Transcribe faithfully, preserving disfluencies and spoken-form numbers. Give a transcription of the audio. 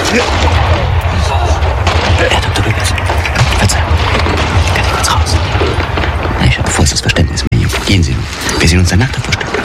Herr Doktor Lopez, Verzeihung. Kann ich kurz raus? Ich habe vollstes Verständnis, mein Junge. Gehen Sie nur. Wir sehen uns danach der Vorstellung.